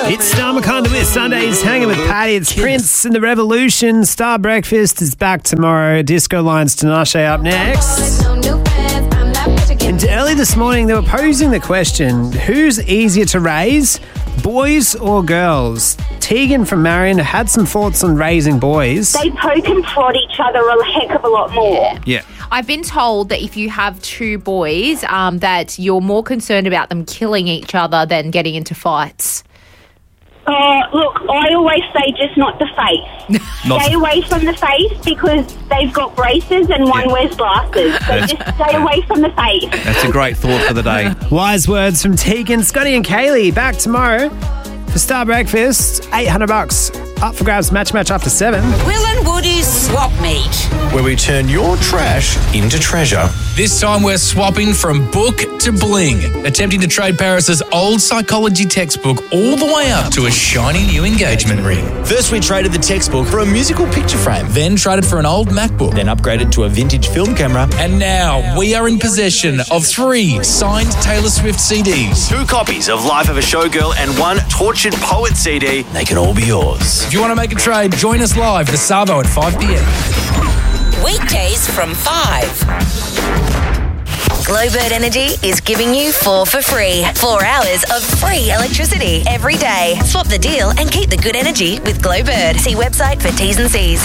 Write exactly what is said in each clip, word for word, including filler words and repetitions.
It's Star McConda with Sundays hanging with Patty. It's Prince and the Revolution. Star Breakfast is back tomorrow. Disco Lines Tinashe up next. And early this morning, they were posing the question, who's easier to raise, boys or girls? Tegan from Marion had some thoughts on raising boys. They poke and prod each other a heck of a lot more. Yeah. I've been told that if you have two boys, um, that you're more concerned about them killing each other than getting into fights. Uh, look, I always say just not the face. Not stay away from the face because they've got braces and one Yeah. wears glasses. So just stay away from the face. That's a great thought for the day. Wise words from Tegan, Scotty and Kaylee. Back tomorrow for Star Breakfast. eight hundred bucks up for grabs. Match match after seven. Will and Woody's Swap Meet, where we turn your trash into treasure. This time we're swapping from book to bling, attempting to trade Paris's old psychology textbook all the way up to a shiny new engagement ring. First, we traded the textbook for a musical picture frame. Then traded for an old MacBook. Then upgraded to a vintage film camera. And now we are in possession of three signed Taylor Swift C Ds. Two copies of Life of a Showgirl and one Tortured Poet C D. They can all be yours. If you want to make a trade, join us live at the Savo at five p.m. weekdays from five. Glowbird Energy is giving you four for free. Four hours of free electricity every day. Swap the deal and keep the good energy with Glowbird. See website for T's and C's.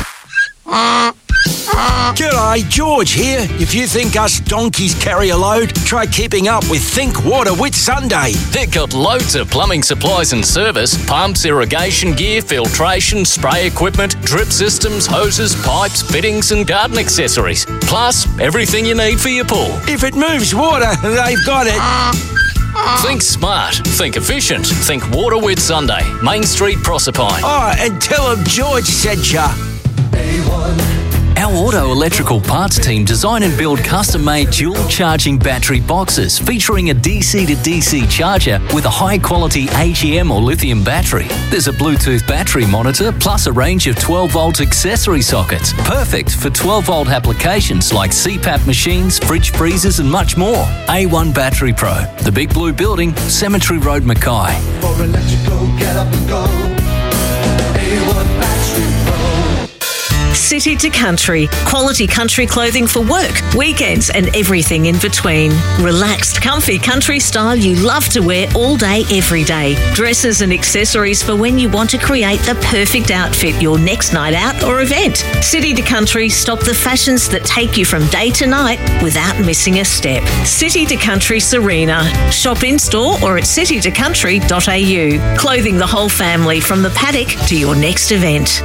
G'day, George here. If you think us donkeys carry a load, try keeping up with Think Water with Sunday. They've got loads of plumbing supplies and service, pumps, irrigation gear, filtration, spray equipment, drip systems, hoses, pipes, fittings and garden accessories. Plus, everything you need for your pool. If it moves water, they've got it. Think smart, think efficient, think Water with Sunday, Main Street, Proserpine. Oh, and tell them George sent ya. Our auto electrical parts team design and build custom-made dual-charging battery boxes featuring a D C to D C charger with a high-quality A G M or lithium battery. There's a Bluetooth battery monitor plus a range of twelve-volt accessory sockets, perfect for twelve-volt applications like C PAP machines, fridge freezers and much more. A one Battery Pro, The Big Blue Building, Cemetery Road, Mackay. For electrical, get up and go. A one Battery Pro. City to Country. Quality country clothing for work, weekends and everything in between. Relaxed, comfy country style you love to wear all day, every day. Dresses and accessories for when you want to create the perfect outfit your next night out or event. City to Country stop the fashions that take you from day to night without missing a step. City to Country Serena. Shop in store or at city to country dot a u. Clothing the whole family from the paddock to your next event.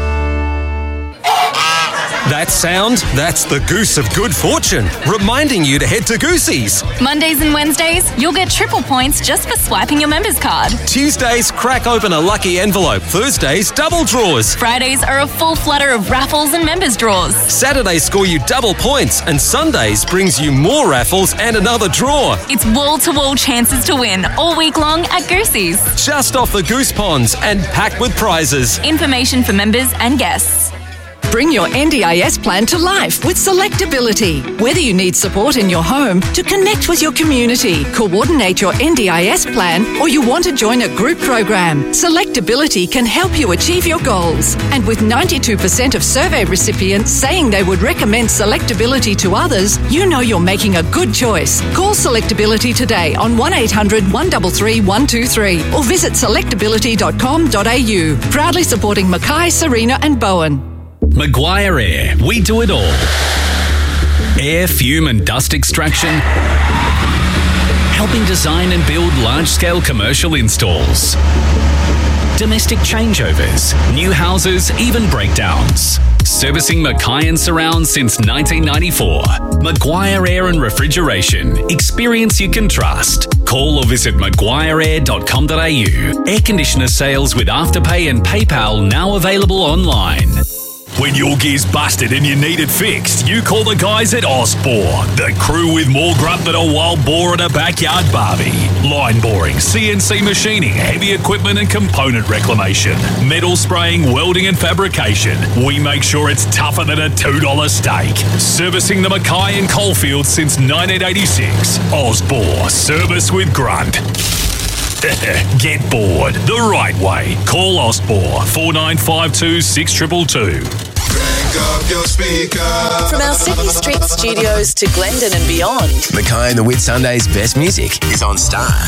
That sound, that's the goose of good fortune, reminding you to head to Goosey's. Mondays and Wednesdays, you'll get triple points just for swiping your members card. Tuesdays, crack open a lucky envelope. Thursdays, double draws. Fridays are a full flutter of raffles and members draws. Saturdays score you double points, and Sundays brings you more raffles and another draw. It's wall-to-wall chances to win all week long at Goosey's. Just off the Goose Ponds and packed with prizes. Information for members and guests. Bring your N D I S plan to life with Selectability. Whether you need support in your home to connect with your community, coordinate your N D I S plan, or you want to join a group program, Selectability can help you achieve your goals. And with ninety-two percent of survey recipients saying they would recommend Selectability to others, you know you're making a good choice. Call Selectability today on one eight hundred, one three three, one two three or visit selectability dot com dot a u. Proudly supporting Mackay, Serena and Bowen. Maguire Air, we do it all. Air, fume and dust extraction, helping design and build large-scale commercial installs, domestic changeovers, new houses, even breakdowns. Servicing Mackay and surrounds since nineteen ninety-four. Maguire Air and Refrigeration. Experience you can trust. Call or visit maguire air dot com dot a u. Air conditioner sales with Afterpay and PayPal now available online. When your gear's busted and you need it fixed, you call the guys at Osbor, the crew with more grunt than a wild boar at a backyard barbie. Line boring, C N C machining, heavy equipment and component reclamation, metal spraying, welding and fabrication. We make sure it's tougher than a two dollar steak. Servicing the Mackay and Coalfield since nineteen eighty-six. Osbor, service with grunt. Get bored the right way. Call Osborne four nine five two six two two. Up your speaker. From our Sydney Street studios to Glendon and beyond. Mackay and the Whitsundays' best music is on Star.